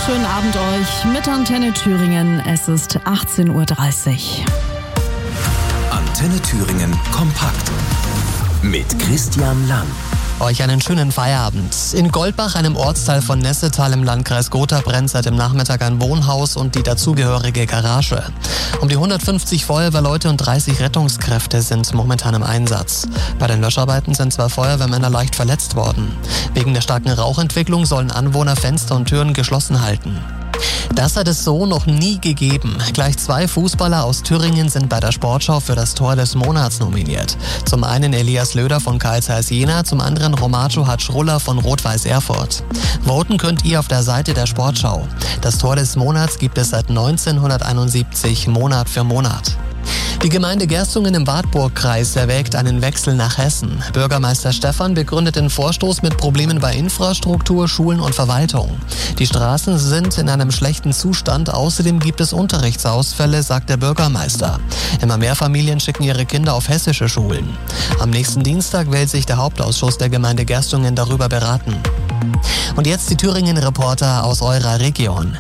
schönen Abend euch mit Antenne Thüringen. Es ist 18:30 Uhr. Antenne Thüringen kompakt mit Christian Lang. Euch einen schönen Feierabend. In Goldbach, einem Ortsteil von Nessetal im Landkreis Gotha, brennt seit dem Nachmittag ein Wohnhaus und die dazugehörige Garage. Um die 150 Feuerwehrleute und 30 Rettungskräfte sind momentan im Einsatz. Bei den Löscharbeiten sind 2 Feuerwehrmänner leicht verletzt worden. Wegen der starken Rauchentwicklung sollen Anwohner Fenster und Türen geschlossen halten. Das hat es so noch nie gegeben. Gleich 2 Fußballer aus Thüringen sind bei der Sportschau für das Tor des Monats nominiert. Zum einen Elias Löder von Carl Zeiss Jena, zum anderen Romacio Hatschruller von Rot-Weiß Erfurt. Voten könnt ihr auf der Seite der Sportschau. Das Tor des Monats gibt es seit 1971 Monat für Monat. Die Gemeinde Gerstungen im Wartburgkreis erwägt einen Wechsel nach Hessen. Bürgermeister Stephan begründet den Vorstoß mit Problemen bei Infrastruktur, Schulen und Verwaltung. Die Straßen sind in einem schlechten Zustand, außerdem gibt es Unterrichtsausfälle, sagt der Bürgermeister. Immer mehr Familien schicken ihre Kinder auf hessische Schulen. Am nächsten Dienstag will sich der Hauptausschuss der Gemeinde Gerstungen darüber beraten. Und jetzt die Thüringen-Reporter aus eurer Region.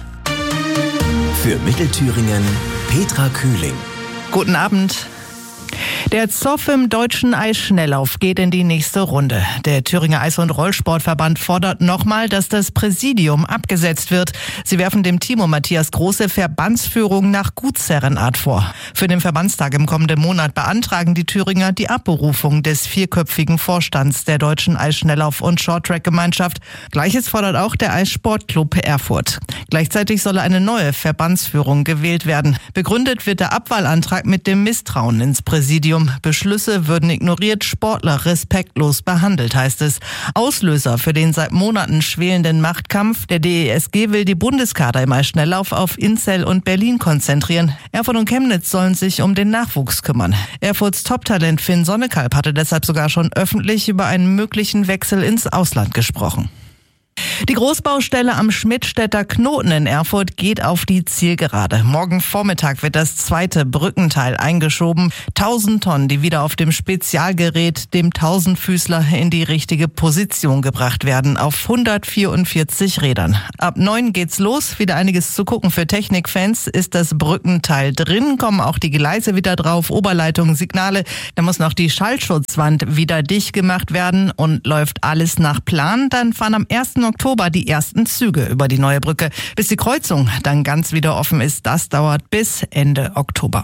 Für Mittelthüringen Petra Kühling. Guten Abend. Der Zoff im deutschen Eisschnelllauf geht in die nächste Runde. Der Thüringer Eis- und Rollsportverband fordert nochmal, dass das Präsidium abgesetzt wird. Sie werfen dem Timo Matthias Große Verbandsführung nach Gutsherrenart vor. Für den Verbandstag im kommenden Monat beantragen die Thüringer die Abberufung des 4-köpfigen Vorstands der deutschen Eisschnelllauf- und Shorttrack-Gemeinschaft. Gleiches fordert auch der Eissportclub Erfurt. Gleichzeitig solle eine neue Verbandsführung gewählt werden. Begründet wird der Abwahlantrag mit dem Misstrauen ins Präsidium. Beschlüsse würden ignoriert, Sportler respektlos behandelt, heißt es. Auslöser für den seit Monaten schwelenden Machtkampf. Der DESG will die Bundeskader im Eisschnelllauf auf Inzell und Berlin konzentrieren. Erfurt und Chemnitz sollen sich um den Nachwuchs kümmern. Erfurts Top-Talent Finn Sonnekalb hatte deshalb sogar schon öffentlich über einen möglichen Wechsel ins Ausland gesprochen. Die Großbaustelle am Schmidtstädter Knoten in Erfurt geht auf die Zielgerade. Morgen Vormittag wird das 2. Brückenteil eingeschoben. 1000 Tonnen, die wieder auf dem Spezialgerät, dem Tausendfüßler, in die richtige Position gebracht werden, auf 144 Rädern. Ab 9 geht's los. Wieder einiges zu gucken für Technikfans. Ist das Brückenteil drin, kommen auch die Gleise wieder drauf, Oberleitungen, Signale. Da muss noch die Schallschutzwand wieder dicht gemacht werden und läuft alles nach Plan. Dann fahren am 1. Oktober die ersten Züge über die neue Brücke. Bis die Kreuzung dann ganz wieder offen ist, das dauert bis Ende Oktober.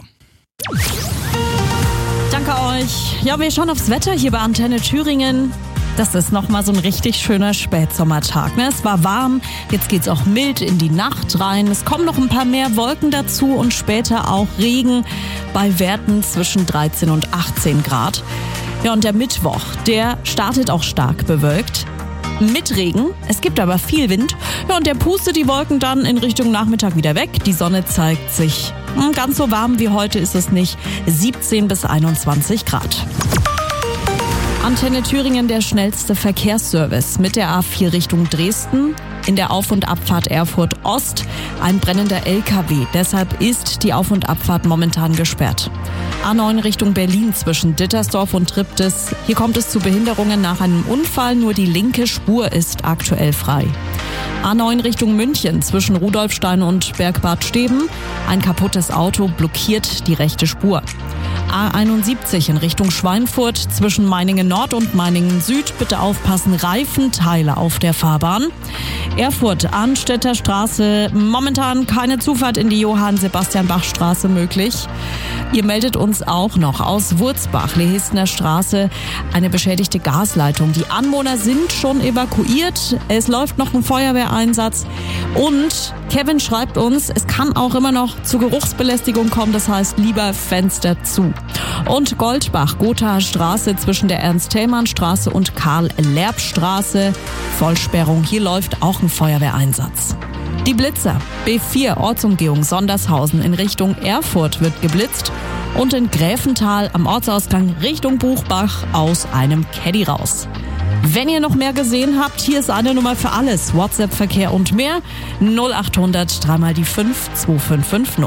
Danke euch. Ja, wir schauen aufs Wetter hier bei Antenne Thüringen. Das ist nochmal so ein richtig schöner Spätsommertag. Es war warm, jetzt geht's auch mild in die Nacht rein. Es kommen noch ein paar mehr Wolken dazu und später auch Regen bei Werten zwischen 13 und 18 Grad. Ja, und der Mittwoch, der startet auch stark bewölkt. Mit Regen, es gibt aber viel Wind. Ja, und der pustet die Wolken dann in Richtung Nachmittag wieder weg. Die Sonne zeigt sich. Ganz so warm wie heute ist es nicht. 17 bis 21 Grad. Antenne Thüringen, der schnellste Verkehrsservice mit der A4 Richtung Dresden. In der Auf- und Abfahrt Erfurt Ost ein brennender LKW. Deshalb ist die Auf- und Abfahrt momentan gesperrt. A9 Richtung Berlin zwischen Dittersdorf und Triptis. Hier kommt es zu Behinderungen nach einem Unfall. Nur die linke Spur ist aktuell frei. A9 Richtung München zwischen Rudolfstein und Bergbad Steben. Ein kaputtes Auto blockiert die rechte Spur. A71 in Richtung Schweinfurt zwischen Meiningen Nord und Meiningen Süd. Bitte aufpassen, Reifenteile auf der Fahrbahn. Erfurt, Arnstädter Straße, momentan keine Zufahrt in die Johann-Sebastian-Bach-Straße möglich. Ihr meldet uns auch noch aus Wurzbach, Lehestener Straße, eine beschädigte Gasleitung. Die Anwohner sind schon evakuiert. Es läuft noch ein Feuerwehreinsatz. Und Kevin schreibt uns, es kann auch immer noch zu Geruchsbelästigung kommen. Das heißt, lieber Fenster zu. Und Goldbach, Gothaer Straße zwischen der Ernst-Thälmann-Straße und Karl-Lerb-Straße. Vollsperrung, hier läuft auch ein Feuerwehreinsatz. Die Blitzer. B4 Ortsumgehung Sondershausen in Richtung Erfurt wird geblitzt und in Gräfenthal am Ortsausgang Richtung Buchbach aus einem Caddy raus. Wenn ihr noch mehr gesehen habt, hier ist eine Nummer für alles. WhatsApp-Verkehr und mehr. 0800 3 mal die 5 2550.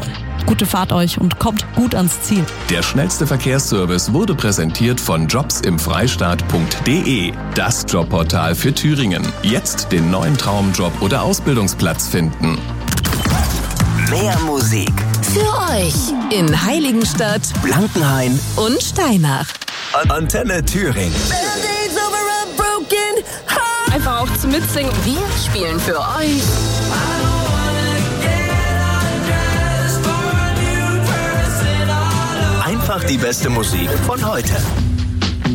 Gute Fahrt euch und kommt gut ans Ziel. Der schnellste Verkehrsservice wurde präsentiert von jobsimfreistaat.de, das Jobportal für Thüringen. Jetzt den neuen Traumjob oder Ausbildungsplatz finden. Mehr Musik für euch in Heiligenstadt, Blankenhain und Steinach. Antenne Thüringen. Einfach auch zum Mitsingen. Wir spielen für euch Einfach die beste Musik von heute.